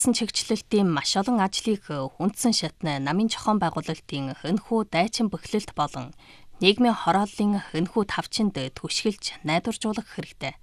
Чигчлэлтийн маш олон ажлыг хүндсэн шатны намын зохион байгуулалтын хөнхүү дайчин бөхлөлт болон нийгмийн хорооллын хөнхүү тавчинд түшгэлж найдваржуулах хэрэгтэй.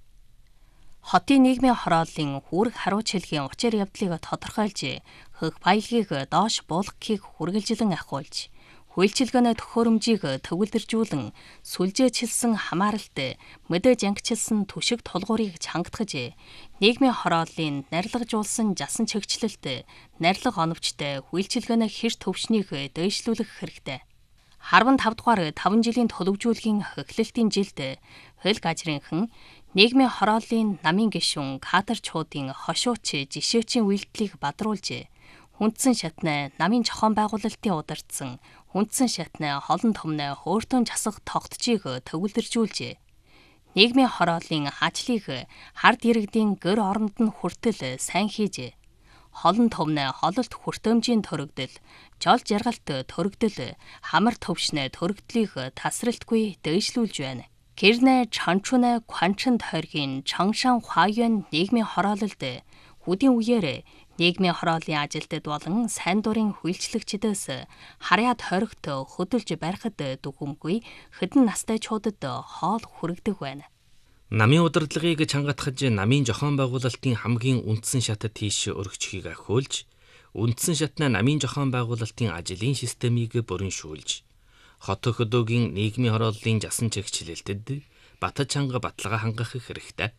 Хотын нийгмийн хорооллын үүрэг хариуч хэлгийн учир явдлыг тодорхойлж, хөх баялагийг доош буулгахыг хүргэлжлэн ахиулж, хуульчилгээний төхөөрөмжийг төвлөржүүлэн, сүлжээчилсэн хамааралт, мэдээж ангичилсан түшиг тулгуурыг чангатгаж, нийгмийн хорооллын нарилгажуулсан жасан чигчлэлт, нарилга оновчтой хуульчилгээний хэр төвшнийг дээшлүүлэх хэрэгтэй. 15 дугаар 5 жилийн төлөвжүүлгийн эхлэлтийн жилд хөл гажрынхан нийгмийн хорооллын намын гишүүн кадрчуудын хошууч жишээчийн үйлдэлийг бадруулж, хүндсэн шатны намын зохион байгуулалтын удирдсан хүндсэн шатны холон томны хөөртөн засах тогтцыг төвлөржүүлж, нийгмийн хорооллын ажлыг хард иргэдийн гэр оронд нь хүртэл сайн хийж, холон томны хололт хүртээмжийн төрөгдөл, жол жаргалт төрөгдөл, хамар төвшнэ төрөгдлийг тасралтгүй дээшлүүлж байна. Гэрнэ чанчунэ кванчин тойргийн чангшан хуайен нийгмийн хороололд хүдийн үеэр нийгмийн хорооллын ажилтнууд болон сайн дурын хуульчлагчдаас харьяа тойрогт хөдөлж барихад дүгэмгүй хэдэн настайчуудад хоол хүргэдэг байна. Намын удирдлагыг чангатгаж, намын зохион байгуулалтын хамгийн үндсэн шатад тийш өргөчхийг ахиулж, үндсэн шатны намын зохион байгуулалтын ажлын системийг бүрэншүүлж, хот хөдөөгийн нийгмийн хорооллын жасан чигчлэлтэд бата чанга баталгаа хангах хэрэгтэй.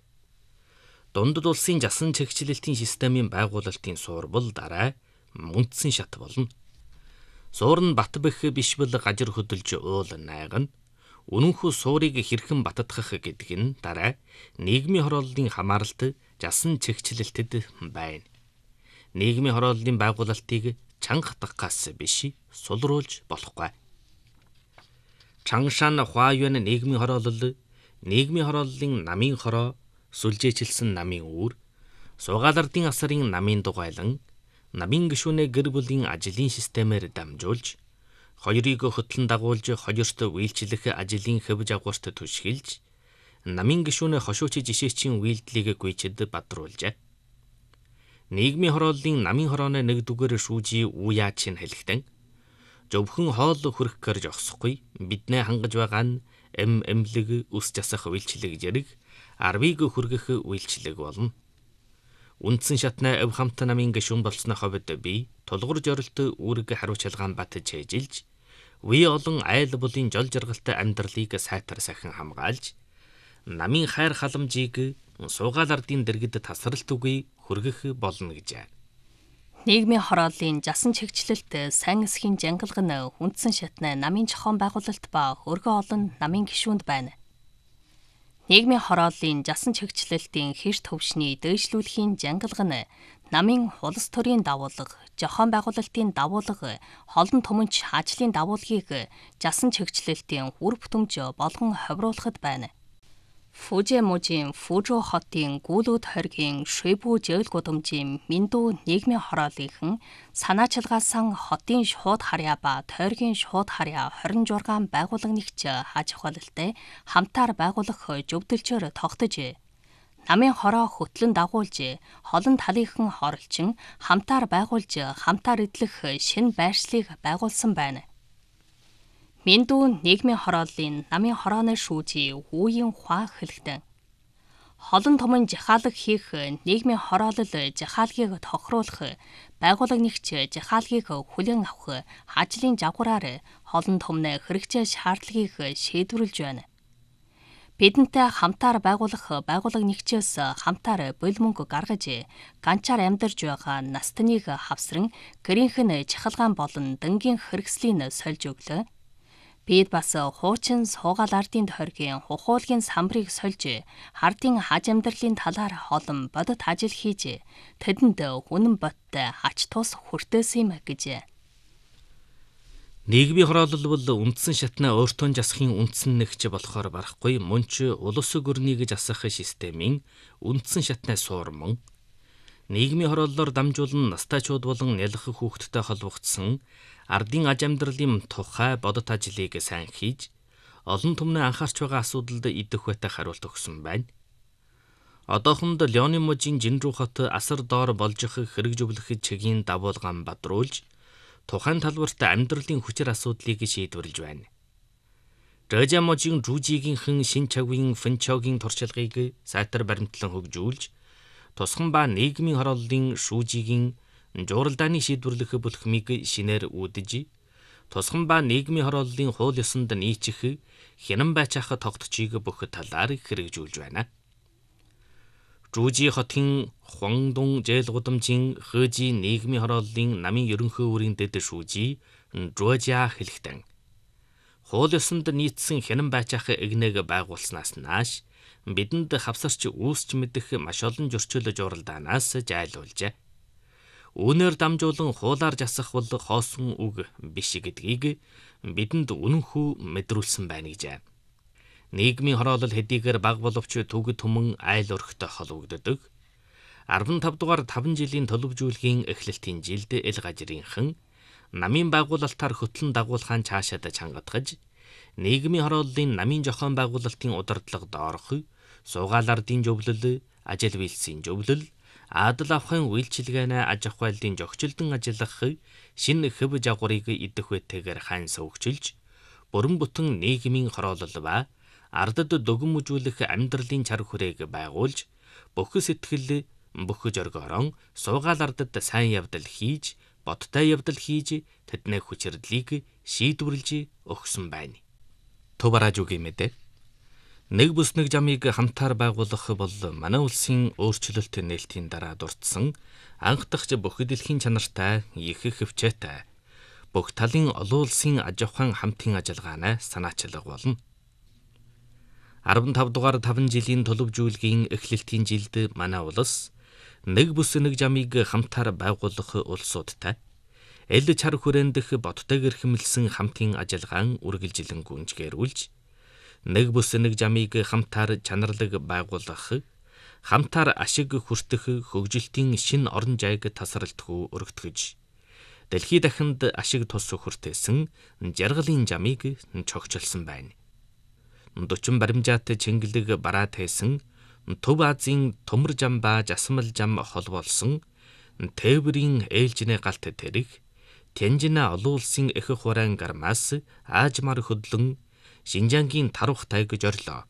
Дундад улсын жасан чигчлэлтийн системийн байгуулалтын суур бол дараа үндсэн шат болно. Суур нь бат бэх биш бол гажир хөдөлж уул найгана. Үнэнхүү суурийг хэрхэн баттгах гэдэг нь дараа нийгмийн хорооллын хамааралт жасан чигчлэлтэд байна. Нийгмийн хорооллын байгуулалтыг чангатгахаас биш сулруулж болохгүй. Чангшан хуайен нийгмийн хороолол, нийгмийн хорооллын намын хороо, сүлжээчилсэн намын үүр, суугаалардын асарын намын дугайлан, намын гишүүнээ гэр бүлийн ажлын системээр дамжуулж, хоёрыг хөтлөн дагуулж хоёрт үйлчлэх ажлын хэв жагварт түшгэлж, намын гишүүнээ хошууч жишээчийн үйлдлийг гүйчэд бадруулжээ. Нийгмийн хорооллын намын хорооны нэг дүгээр шүүжи үяач нь хэлэхдээ зөвхөн хоол хүрэх гэж огсохгүй биднээ хангаж байгаа нь эмлэг үс жасах үйлчлэг зэрэг арвыг хүргэх үйлчлэг болно. Үндсэн шатны өв хамт намын гишүүн болсны хувьд би тулгуур жорилт үүрэг хариуцлагаан бат чэжилж, үе олон айл булын жол жаргалтай амьдралыг сайтар сахин хамгаалж, намын хайр халамжийг суугаал ардын дэргэд тасралтгүй хүргэх болно гэжээ. Нийгмийн хорооллын жасан чигчлэлт сайн эсхийн жангалга нь хүндсэн шатны намын зохион байгуулалт ба хөргөө олон намын гишүүнд байна. Нийгмийн хорооллын жасан чигчлэлтийн хэр төвшний дээшлүүлэхийн жангалга нь намын улс төрийн дагуулга, зохион байгуулалтын дагуулга, холон томонч ажлын дагуулгыг жасан чигчлэлтийн үр бүтэмж болгон ховруулахад байна. Фужимужийн Фужу хотын гүүлүүд хоргийн Шибу жээл гудамжийн Минду нийгмийн хорооллынхан санаачилгаасан хотын шууд харьяа ба тойргийн шууд харьяа 26 байгууллага нэгж хаж ухаалалтай хамтаар байгуулах зөвдөлчөөр тогтож, намын хороо хөтлөн дагуулж, холон талынхан хоролчин хамтаар байгуулж хамтаар эдлэх шинэ байршлыг байгуулсан байна. Минду нийгмийн хорооллын намын хорооны шүүжи үеийн хаа хэлэхдээ холон томон жахаалаг хийх нийгмийн хороолол жахаалгийг тохируулах байгууллага нэгч жахаалгийг хүлээн авах ажлын жагвараар холон томны хэрэгцээ шаардлагыг шийдвэрлэж байна. Бидэнтэй хамтаар байгуулах байгууллага нэгчээс хамтаар бул мөнгө гаргаж, ганчаар амьдарж байгаа настаныг хавсран гэрийнх нь чахалгаан болон дэнгийн хэрэгслийн сольж өглөө. Бид бас хуучин суугаал ардын тойргийн хухуулгийн самбарыг сольж, хардын хаж амьдралын талаар олон бодит ажил хийж, тэдэнд үнэн бодтой ач тус хүртээсэн юм гэж. Нийгмийн хороолол бол үндсэн шатны өөртөө засахын үндсэн нэгч болохоор барахгүй мөн ч улс гүрнийг засах системийн үндсэн шатны суур мөн. Нийгмийн хорооллоор дамжуулан настайчууд болон нялх хүүхдтэй холбогдсон ардын аж амьдралын тухай бодит ажлыг сайн хийж, олон түмний анхаарч байгаа асуудалд идэх байтах хариулт өгсөн байна. Одоохонд Леоны мужийн Жинрүү хот асар доор болж хэрэгжүүлэх чигийн дагуулгаан бадруулж тухайн талбарт амьдралын хүчээр асуудлыг шийдвэрлэж байна. Рэжа мужийн Жужигийнхэн шин чавын Фэнчогийн туршлагыг сайтар баримтлан хөгжүүлж, тусган ба нийгмийн хорооллын шүүжигийн журалдааны шийдвэрлэх бүлхмийг шинээр үүдэж, тусган ба нийгмийн хорооллын хууль ёсонд нийцэх хянан байж ах тогтцыг бүх талаар хэрэгжүүлж байна. Жужи хотын Хуандун жээл гудамжийн Хэжи нийгмийн хорооллын намын ерөнхий үүрийн дэд шүүжи Жужа хэлэхтэн хууль ёсонд нийцсэн хянан байж ах эгнэг байгуулснаас нааш бидэнд хавсарч үүсч мэдэх маш олон зөрчил журалдаанаас жайлуулжээ. Үүнээр дамжуулан хуулаар жасах бол хоосон үг биш гэдгийг бидэнд үнэнхүү мэдрүүлсэн байна гэж. Нийгмийн хороолол хэдийгээр бага боловч төгөд түмэн айл өрхтө холбогддог. 15 дугаар 5 жилийн төлөвжүүлгийн эхлэлтийн жилд эл гажрынхан намын байгуулалтаар хөтлөн дагуулгаан цаашаад чангадгаж, нийгмийн хорооллын намын зохион байгуулалтын удирдлага доорх, суугаал ардын зөвлөл, ажил үйлсийн зөвлөл, адал авахын үйлчилгээнэ аж ахуй айлын зохицолдон ажиллах шинэ хөв жагварыг идэх үетэйгээр хайн сөвгчилж, бүрэн бүтэн нийгмийн хороолол ба ардад дүгнэмжүүлэх амьдралын чар хүрээг байгуулж, бүх сэтгэл, бүх зоргоорон суугаал ардад сайн явдал хийж, бодтой явдал хийж, тэдний хүчирдлийг шийдвэрлэж өгсөн байна. Тувараж үгүй мэдээ. Нэг бүс нэг жамыг хамтаар байгуулах бол манай улсын өөрчлөлт нээлтийн дараа дурдсан анх дахь бүх дэлхийн чанартай, их хөвчөөтэй, бүх талын олон улсын аж ахуйн хамтын ажиллагаанаа санаачлах болно. 15 дугаар 5 жилийн төлөвжүүлгийн эхлэлтийн жилд манай улс нэг бүс нэг жамыг хамтаар байгуулах улсуудтай эл чар хүрээндх бодтойгэр хэмэлсэн хамтын ажиллагаан үргэлжилэн гүнжгээрүүлж, нэг бүс нэг жамыг хамтаар чанарлаг байгуулах, хамтаар ашиг хүртэх хөгжилтийн шин орон жайг тасралтгүй өргөтгөж, дэлхий дахинд ашиг тус хүртээсэн жаргалын жамыг цогцолсон байна. 40 баримжаат чингэлэг бараа тайсан Төв Азийн төмөр жам ба жасмал жам холбоолсон тээврийн ээлжинэ галт тэрэг Тянжина олон улсын эх хураан гармаас аажмаар хөдлөн Шинжангийн тарвах тайг зорлоо.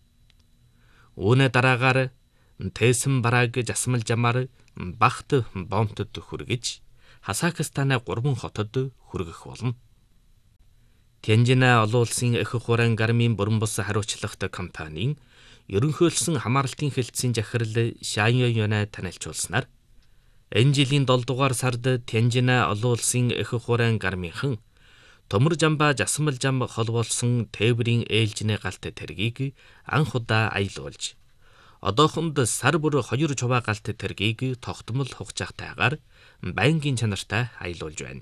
Үүнээ дараагаар Тэсэн барааг жасмал жамаар Бахт бомтод хүргэж Хасакстаны 3 хотод хүргэх болно. Тянжина олон улсын эх хураан гармын бүрэн бус хариуцлагатай компанийн ерөнхийлсөн хамаарлтын хэлтсийн захирал Шаньёнэ танилцуулснаар энэ жилийн 7 дугаар сард Тянжина олон улсын эх хураан гармынхан төмөр жам ба жасмал жам холбоолсон тээврийн ээлжинэ галт тэргийг анх удаа аялуулж, одоохонд сар бүр 2 чуваа галт тэргийг тогтмол хугацаатайгаар байнгын чанартай аялуулж байна.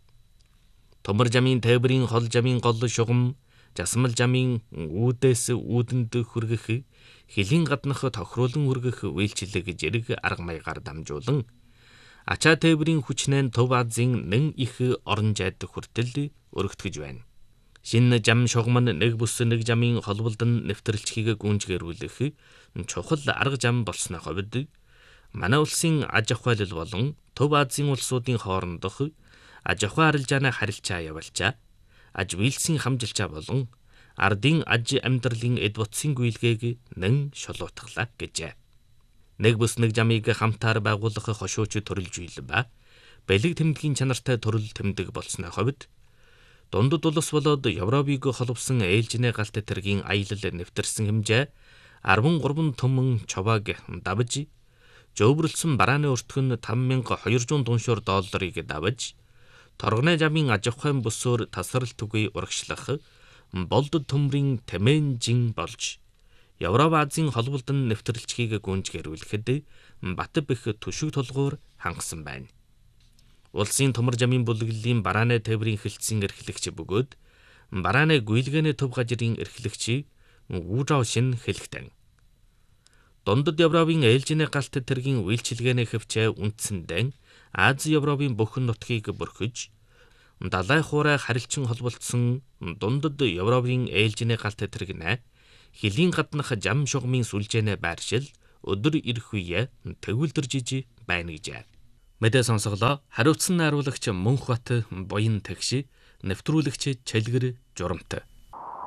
Төмөр жамын тээврийн хол жамын гол шугам, жасмал жамын үүдээс үүдэнд хүргэх, хилийн гаднах тохируулан хүргэх үйлчилэг зэрэг арга маягаар дамжуулан ачаа тээврийн хүчнэн Төв Азийн нэн их орон зайд хүртэл өргөтгөж байна. Шинэ жам шугам нь нэг бүс нэг жамын холболдон нэвтрэлцгийг гүнжгээрүүлэх чухал арга жам болсны хувьд манай улсын аж ахуйлал болон Төв Азийн улсуудын хоорондох аж ахуй арилжааны харилцаа явуулчаа, аж үйлсийн хамжилчаа болон ардын аж амьдралын эд бутсын гүйлгээг нэн шулуутглаа гэжээ. Нэг бүс нэг жамыг хамтаар байгуулах хошууч төрөлжүүл ба бэлэг тэмдгийн чанартай төрөл тэмдэг болсны хувьд дундад улс болоод Европыг холбосон ээлжинэ галт тэргийн аялал нэвтэрсэн хэмжээ 13 төмөн човааг давж, жөөврөлсөн барааны өртгөн 5200 $, давж, торгоны жамын аж ахуйн бүсөөр тасралтгүй урагшлах болд төмрийн тэмээнжин болж, Европ Азийн холболдон нэвтрэлцгийг гүнжгээрүүлэхэд бат бэх түшиг толгуур хангасан байна. Улсын төмөр жамын бүлэглэлийн барааны тээврийн хэлтсийн эрхлэгч бөгөөд барааны гүйлгээний төв гажрын эрхлэгч Ужоо шин хэлэхтэн. Дундад Европын ээлжинэ галт тэргийн үйлчилгээний хөвчөө үндсэндээ Ази Европын бүх нутгийг бүрхэж, далай хуурай харилцан холболдсон дундад Европын ээлжинэ галт тэргнэ хилийн гаднах жам шугамын сүлжээнэ байршил өдөр ирэх үе төгөлдөржиж байна гэжээ. Мэдээ сонсголоо хариуцсан найруулагч Мөнхбат буян тэгш, нэвтрүүлэгч Чэлгэр Журамт.